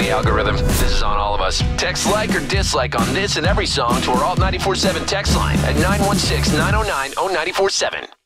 the algorithm. This is on all of us. Text like or dislike on this and every song to our Alt 94.7 text line at 916-909-0947.